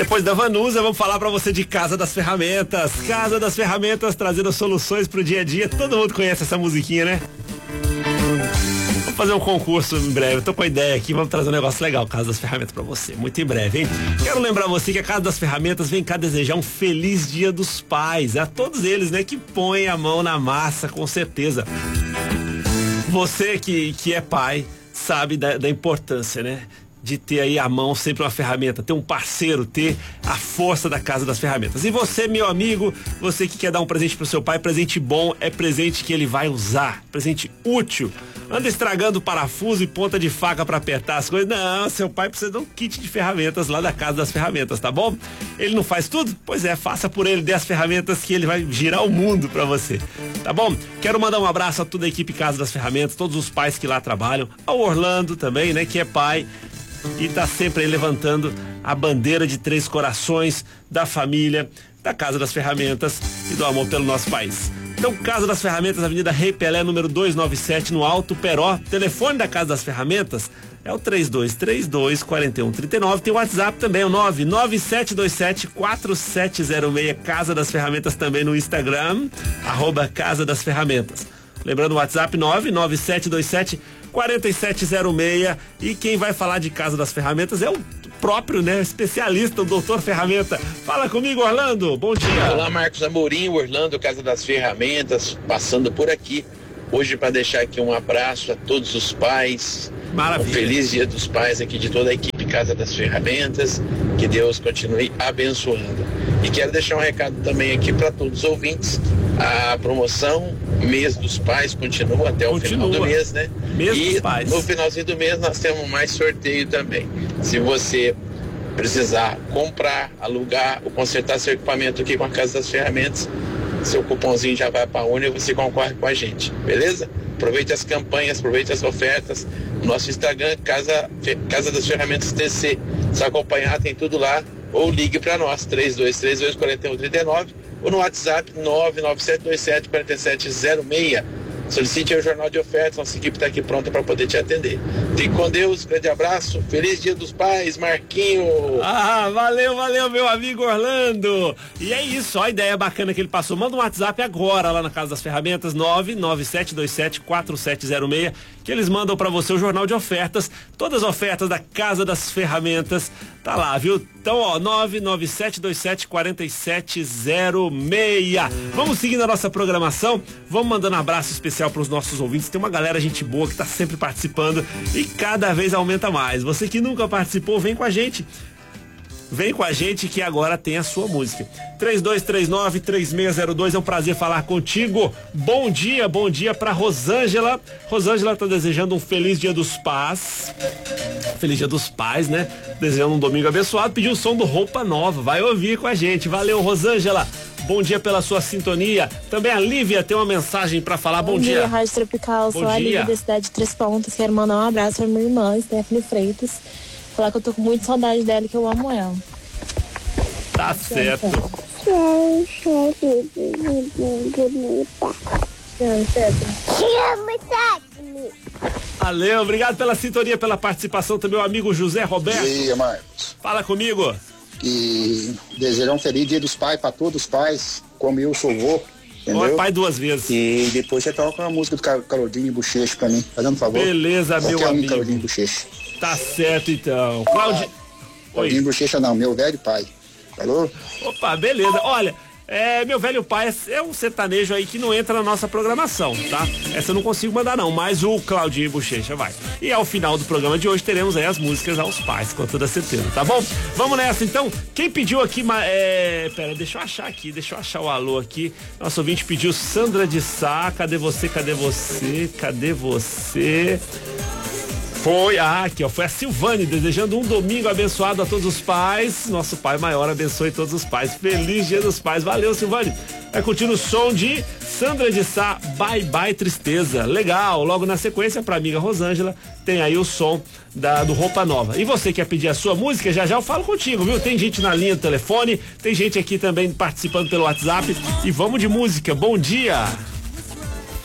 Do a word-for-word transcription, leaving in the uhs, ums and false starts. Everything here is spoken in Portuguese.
Depois da Vanusa, vamos falar pra você de Casa das Ferramentas. Casa das Ferramentas trazendo soluções pro dia a dia. Todo mundo conhece essa musiquinha, né? Vamos fazer um concurso em breve. Eu tô com a ideia aqui, vamos trazer um negócio legal, Casa das Ferramentas, pra você. Muito em breve, hein? Quero lembrar você que a Casa das Ferramentas vem cá desejar um feliz Dia dos Pais. A todos eles, né, que põem a mão na massa, com certeza. Você que, que é pai, sabe da, da importância, né? De ter aí à mão sempre uma ferramenta, ter um parceiro, ter a força da Casa das Ferramentas. E você, meu amigo, você que quer dar um presente pro seu pai, presente bom é presente que ele vai usar, presente útil. Anda estragando parafuso e ponta de faca para apertar as coisas. Não, seu pai precisa de um kit de ferramentas lá da Casa das Ferramentas, tá bom? Ele não faz tudo? Pois é, faça por ele, dê as ferramentas que ele vai girar o mundo para você, tá bom? Quero mandar um abraço a toda a equipe Casa das Ferramentas, todos os pais que lá trabalham, ao Orlando também, né, que é pai e tá sempre aí levantando a bandeira de três corações da família, da Casa das Ferramentas e do amor pelo nosso país. Então, Casa das Ferramentas, Avenida Rei Pelé, número duzentos e noventa e sete, no Alto Peró. Telefone da Casa das Ferramentas é o três dois três dois, quatro um três nove. Tem o WhatsApp também, é o nove nove sete dois sete, quatro sete zero seis. Casa das Ferramentas também no Instagram, arroba Casa das Ferramentas. Lembrando o WhatsApp nove nove sete dois sete, quatro sete zero seis. E quem vai falar de Casa das Ferramentas é o próprio, né, especialista, o doutor Ferramenta. Fala comigo, Orlando, bom dia. Olá, Marcos Amorim, Orlando, Casa das Ferramentas, passando por aqui hoje para deixar aqui um abraço a todos os pais. Maravilha. Um feliz Dia dos Pais aqui de toda a equipe Casa das Ferramentas, que Deus continue abençoando. E quero deixar um recado também aqui para todos os ouvintes. A promoção Mês dos Pais continua até o continua. final do mês, né? Mês e dos Pais. No finalzinho do mês nós temos mais sorteio também. Se você precisar comprar, alugar ou consertar seu equipamento aqui com a Casa das Ferramentas, seu cupomzinho já vai para a Uni e você concorre com a gente, beleza? Aproveite as campanhas, aproveite as ofertas. Nosso Instagram, Casa, Casa das Ferramentas T C. Se acompanhar, tem tudo lá. Ou ligue para nós, três dois três dois, quatro um três nove, ou no WhatsApp nove nove sete dois sete, quatro sete zero seis. Solicite o Jornal de Ofertas, nossa equipe está aqui pronta para poder te atender. Fique com Deus, grande abraço, feliz Dia dos Pais, Marquinho. Ah, valeu, valeu, meu amigo Orlando. E é isso, ó, a ideia bacana que ele passou. Manda um WhatsApp agora lá na Casa das Ferramentas, nove nove sete dois sete, quatro sete zero seis, que eles mandam para você o Jornal de Ofertas. Todas as ofertas da Casa das Ferramentas, tá lá, viu? Então, ó, nove nove sete dois sete, quatro sete zero seis. Vamos seguindo a nossa programação, vamos mandando um abraço especial para os nossos ouvintes. Tem uma galera, gente boa, que tá sempre participando e cada vez aumenta mais. Você que nunca participou, vem com a gente. Vem com a gente que agora tem a sua música. três dois três nove, três seis zero dois, é um prazer falar contigo. Bom dia, bom dia pra Rosângela. Rosângela tá desejando um feliz Dia dos Pais. Feliz Dia dos Pais, né? Desejando um domingo abençoado. Pediu o som do Roupa Nova. Vai ouvir com a gente. Valeu, Rosângela. Bom dia pela sua sintonia. Também a Lívia tem uma mensagem pra falar. Bom, bom dia. dia, Rádio Tropical. Bom Sou a dia. Lívia da cidade de Três Pontas. Quero mandar um abraço pra minha irmã, Stephanie Freitas. Falar que eu tô com muita saudade dela e que eu amo ela. Tá certo. Valeu, obrigado pela sintonia, pela participação também, meu amigo José Roberto. Bom dia, Marcos. Fala comigo. E desejar um feliz Dia dos Pais para todos os pais, como eu sou vô, entendeu? Ó, é pai duas vezes. E depois você toca uma música do Car- Carolzinho Bochecha pra mim, fazendo um favor. Beleza, meu Qualquer um amigo. Carolzinho Bochecha. Tá certo, então. Claudio... Carolzinho Bochecha não, meu velho pai. Falou? Opa, beleza. Olha, é, meu velho pai é um sertanejo aí que não entra na nossa programação, tá? Essa eu não consigo mandar não, mas o Claudinho Bochecha vai. E ao final do programa de hoje teremos aí as músicas aos pais, com toda certeza, tá bom? Vamos nessa então. Quem pediu aqui, é... pera, deixa eu achar aqui, deixa eu achar o alô aqui. Nosso ouvinte pediu Sandra de Sá, cadê você, cadê você, cadê você? Foi, ah, aqui ó, foi a Silvane, desejando um domingo abençoado a todos os pais. Nosso Pai Maior abençoe todos os pais. Feliz Dia dos Pais. Valeu, Silvane. Vai curtir o som de Sandra de Sá, Bye Bye Tristeza. Legal, logo na sequência, pra amiga Rosângela, tem aí o som da, do Roupa Nova. E você quer pedir a sua música, já já eu falo contigo, viu? Tem gente na linha do telefone, tem gente aqui também participando pelo WhatsApp. E vamos de música. Bom dia.